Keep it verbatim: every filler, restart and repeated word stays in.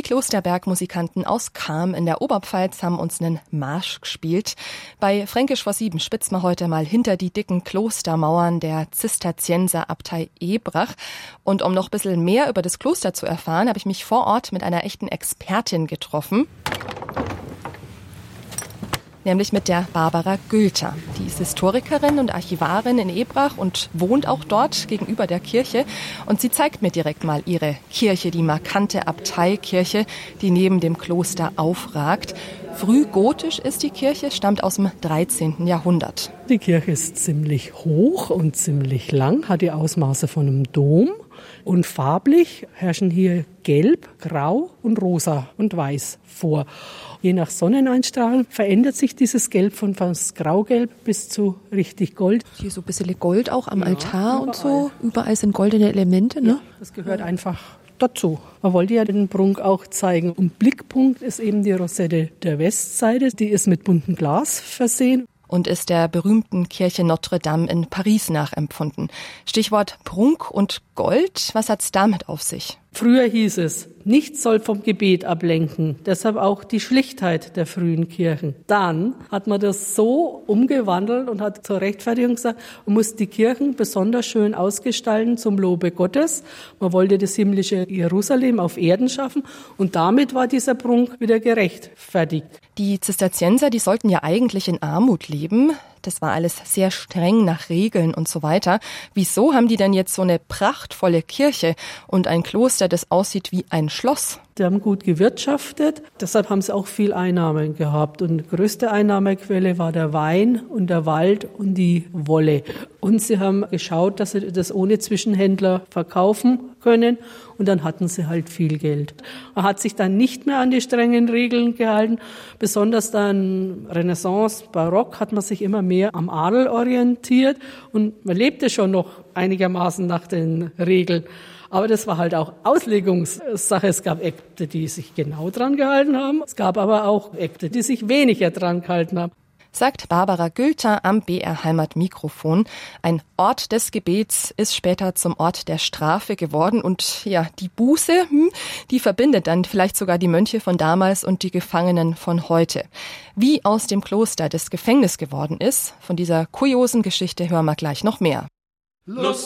Klosterbergmusikanten aus Cham in der Oberpfalz haben uns einen Marsch gespielt. Bei Fränkisch vor sieben spitzen wir heute mal hinter die dicken Klostermauern der Zisterzienserabtei Ebrach. Und um noch ein bisschen mehr über das Kloster zu erfahren, habe ich mich vor Ort mit einer echten Expertin getroffen. Nämlich mit der Barbara Gülter. Die ist Historikerin und Archivarin in Ebrach und wohnt auch dort gegenüber der Kirche. Und sie zeigt mir direkt mal ihre Kirche, die markante Abteikirche, die neben dem Kloster aufragt. Frühgotisch ist die Kirche, stammt aus dem dreizehnten Jahrhundert. Die Kirche ist ziemlich hoch und ziemlich lang, hat die Ausmaße von einem Dom. Und farblich herrschen hier Gelb, Grau und Rosa und Weiß vor. Je nach Sonneneinstrahlung verändert sich dieses Gelb von fast Graugelb bis zu richtig Gold. Hier so ein bisschen Gold auch am ja, Altar überall. Und so. Überall sind goldene Elemente, ne? Ja, das gehört einfach dazu. Man wollte ja den Prunk auch zeigen. Und Blickpunkt ist eben die Rosette der Westseite. Die ist mit buntem Glas versehen. Und ist der berühmten Kirche Notre Dame in Paris nachempfunden. Stichwort Prunk und Gold, was hat's damit auf sich? Früher hieß es, nichts soll vom Gebet ablenken, deshalb auch die Schlichtheit der frühen Kirchen. Dann hat man das so umgewandelt und hat zur Rechtfertigung gesagt, man muss die Kirchen besonders schön ausgestalten zum Lobe Gottes. Man wollte das himmlische Jerusalem auf Erden schaffen und damit war dieser Prunk wieder gerechtfertigt. Die Zisterzienser, die sollten ja eigentlich in Armut leben. Das war alles sehr streng nach Regeln und so weiter. Wieso haben die denn jetzt so eine prachtvolle Kirche und ein Kloster, das aussieht wie ein Schloss? Die haben gut gewirtschaftet, deshalb haben sie auch viel Einnahmen gehabt. Und die größte Einnahmequelle war der Wein und der Wald und die Wolle. Und sie haben geschaut, dass sie das ohne Zwischenhändler verkaufen können. Und dann hatten sie halt viel Geld. Man hat sich dann nicht mehr an die strengen Regeln gehalten. Besonders dann Renaissance, Barock hat man sich immer mehr am Adel orientiert. Und man lebte schon noch einigermaßen nach den Regeln. Aber das war halt auch Auslegungssache. Es gab Äbte, die sich genau dran gehalten haben. Es gab aber auch Äbte, die sich weniger dran gehalten haben. Sagt Barbara Gülter am B R Heimat Mikrofon. Ein Ort des Gebets ist später zum Ort der Strafe geworden. Und ja, die Buße, hm, die verbindet dann vielleicht sogar die Mönche von damals und die Gefangenen von heute. Wie aus dem Kloster das Gefängnis geworden ist, von dieser kuriosen Geschichte hören wir gleich noch mehr. Lust